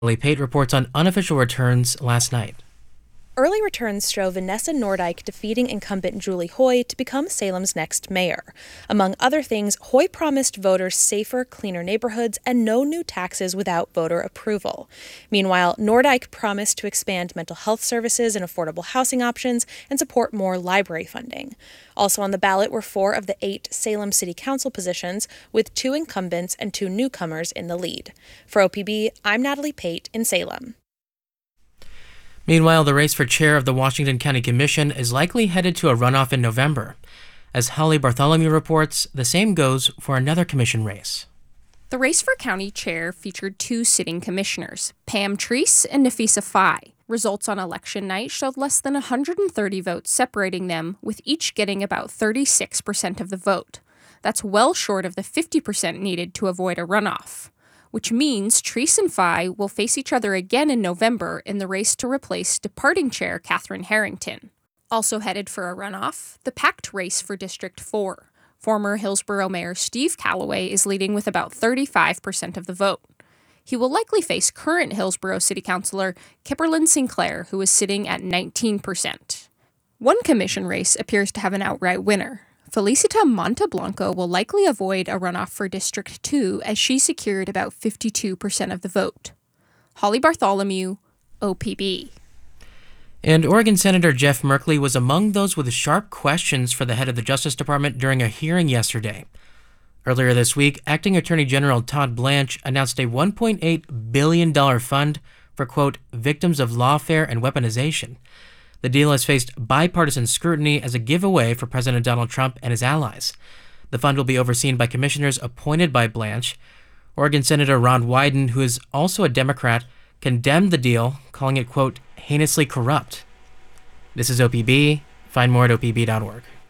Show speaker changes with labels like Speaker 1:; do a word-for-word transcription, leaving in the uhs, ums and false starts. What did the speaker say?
Speaker 1: Natalie Pate reports on unofficial returns last night.
Speaker 2: Early returns show Vanessa Nordyke defeating incumbent Julie Hoy to become Salem's next mayor. Among other things, Hoy promised voters safer, cleaner neighborhoods and no new taxes without voter approval. Meanwhile, Nordyke promised to expand mental health services and affordable housing options and support more library funding. Also on the ballot were four of the eight Salem City Council positions, with two incumbents and two newcomers in the lead. For O P B, I'm Natalie Pate in Salem.
Speaker 1: Meanwhile, the race for chair of the Washington County Commission is likely headed to a runoff in November. As Holly Bartholomew reports, the same goes for another commission race.
Speaker 3: The race for county chair featured two sitting commissioners, Pam Treese and Nafisa Fye. Results on election night showed less than one hundred thirty votes separating them, with each getting about thirty-six percent of the vote. That's well short of the fifty percent needed to avoid a runoff, which means Treese and Fye will face each other again in November in the race to replace departing chair Catherine Harrington. Also headed for a runoff, the packed race for District four. Former Hillsborough Mayor Steve Calloway is leading with about thirty-five percent of the vote. He will likely face current Hillsborough City Councilor Kipperlyn Sinclair, who is sitting at nineteen percent. One commission race appears to have an outright winner. Felicita Montablanco will likely avoid a runoff for District two as she secured about fifty-two percent of the vote. Holly Bartholomew, O P B.
Speaker 1: And Oregon Senator Jeff Merkley was among those with sharp questions for the head of the Justice Department during a hearing yesterday. Earlier this week, Acting Attorney General Todd Blanche announced a one point eight billion dollars fund for, quote, victims of lawfare and weaponization. The deal has faced bipartisan scrutiny as a giveaway for President Donald Trump and his allies. The fund will be overseen by commissioners appointed by Blanche. Oregon Senator Ron Wyden, who is also a Democrat, condemned the deal, calling it, quote, heinously corrupt. This is O P B. Find more at O P B dot org.